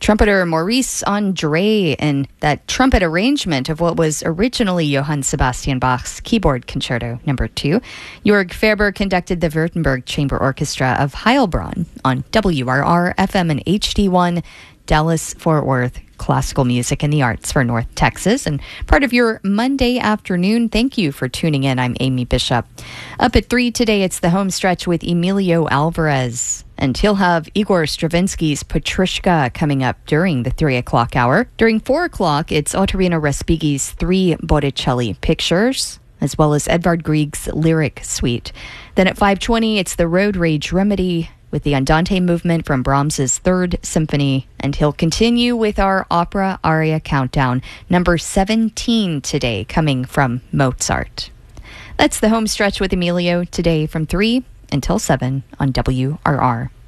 Trumpeter Maurice Andre in that trumpet arrangement of what was originally Johann Sebastian Bach's Keyboard Concerto No. 2. Jörg Ferber conducted the Württemberg Chamber Orchestra of Heilbronn on WRR FM and HD1, Dallas-Fort Worth. Classical music and the arts for North Texas. And part of your Monday afternoon, thank you for tuning in. I'm Amy Bishop. Up at 3 today, it's the home stretch with Emilio Alvarez. And he'll have Igor Stravinsky's Petrushka coming up during the 3 o'clock hour. During 4 o'clock, it's Ottorino Respighi's 3 Botticelli pictures, as well as Edvard Grieg's Lyric Suite. Then at 5:20, it's the Road Rage Remedy with the Andante movement from Brahms's 3rd Symphony. And he'll continue with our opera aria countdown, number 17 today, coming from Mozart. That's the home stretch with Emilio today from 3 until 7 on WRR.